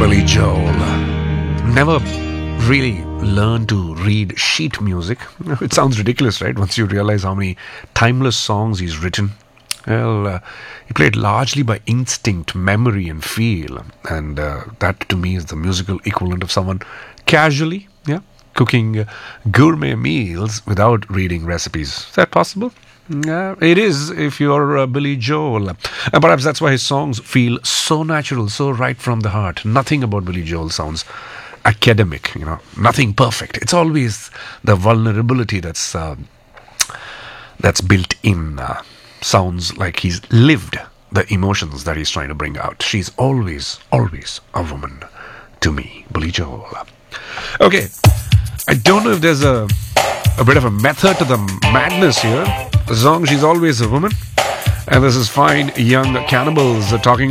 Billy Joel. Never really learned to read sheet music. It sounds ridiculous, right? Once you realize how many timeless songs he's written. Well, he played largely by instinct, memory, and feel. And that to me is the musical equivalent of someone casually, cooking gourmet meals without reading recipes. Is that possible? Yeah, it is if you're Billy Joel. And perhaps that's why his songs feel so natural, so right from the heart. Nothing about Billy Joel sounds academic, nothing perfect. It's always the vulnerability that's built in. Sounds like he's lived the emotions that he's trying to bring out. She's always, always a woman to me, Billy Joel. Okay, I don't know if there's a bit of a method to the madness here. The song She's Always a Woman. And this is Fine Young Cannibals talking